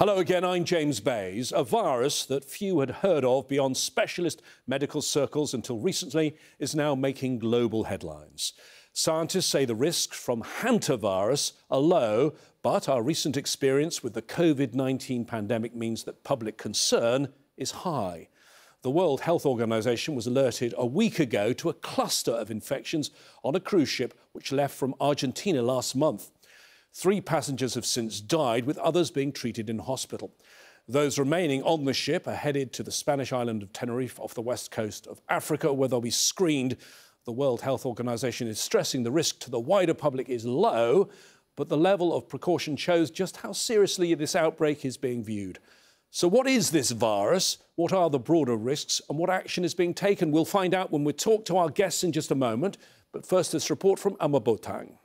Hello again, I'm James Bays. A virus that few had heard of beyond specialist medical circles until recently is now making global headlines. Scientists say the risks from hantavirus are low, but our recent experience with the COVID-19 pandemic means that public concern is high. The World Health Organization was alerted a week ago to a cluster of infections on a cruise ship which left from Argentina last month. 3 passengers have since died, with others being treated in hospital. Those remaining on the ship are headed to the Spanish island of Tenerife off the west coast of Africa, where they'll be screened. The World Health Organization is stressing the risk to the wider public is low, but the level of precaution shows just how seriously this outbreak is being viewed. So what is this virus? What are the broader risks and what action is being taken? We'll find out when we talk to our guests in just a moment. But first, this report from Ama Botang.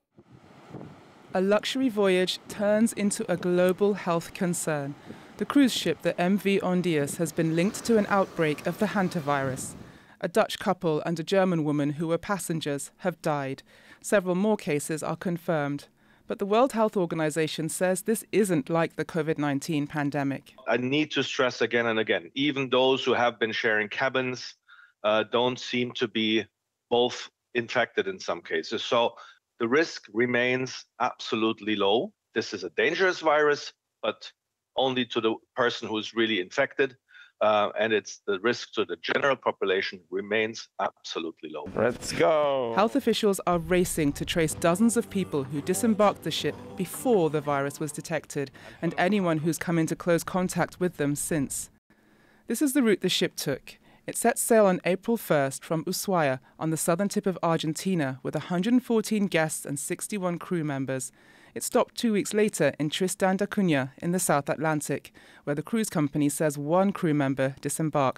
A luxury voyage turns into a global health concern. The cruise ship, the MV Ondias, has been linked to an outbreak of the hantavirus. A Dutch couple and a German woman who were passengers have died. Several more cases are confirmed. But the World Health Organization says this isn't like the COVID-19 pandemic. I need to stress again and again, even those who have been sharing cabins don't seem to be both infected in some cases. So the risk remains absolutely low. This is a dangerous virus, but only to the person who is really infected. And it's the risk to the general population remains absolutely low. Let's go. Health officials are racing to trace dozens of people who disembarked the ship before the virus was detected and anyone who's come into close contact with them since. This is the route the ship took. It set sail on April 1st from Ushuaia on the southern tip of Argentina with 114 guests and 61 crew members. It stopped 2 weeks later in Tristan da Cunha in the South Atlantic, where the cruise company says 1 crew member disembarked.